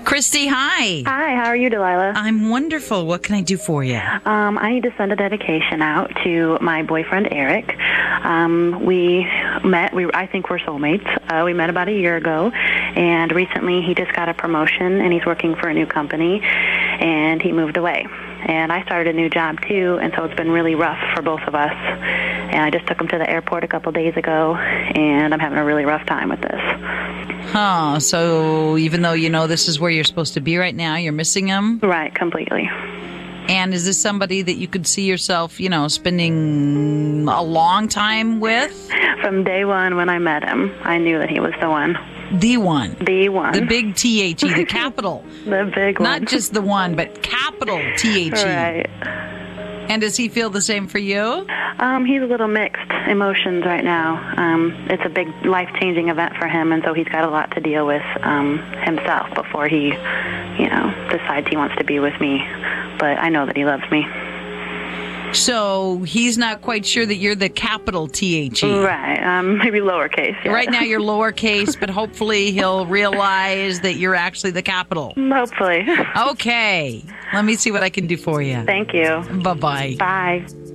Christy, hi. Hi, how are you, Delilah? I'm wonderful. What can I do for you? I need to send a dedication out to my boyfriend, Eric. We met, I think we're soulmates. We met about a year ago, and recently he just got a promotion, and he's working for a new company, and he moved away. And I started a new job, too, and so it's been really rough for both of us. And I just took him to the airport a couple days ago, and I'm having a really rough time with this. Huh. So even though you know this is where you're supposed to be right now, you're missing him? Right, completely. And is this somebody that you could see yourself, spending a long time with? From day one when I met him, I knew that he was the one. The one. The one. The big THE, the capital. The big one. Not just the one, but capital THE. Right. And does he feel the same for you? He's a little mixed emotions right now. It's a big life-changing event for him, and so he's got a lot to deal with himself before he, decides he wants to be with me. But I know that he loves me. So he's not quite sure that you're the capital THE. Right. Maybe lowercase. Yeah. Right now you're lowercase, but hopefully he'll realize that you're actually the capital. Hopefully. Okay. Let me see what I can do for you. Thank you. Bye-bye. Bye.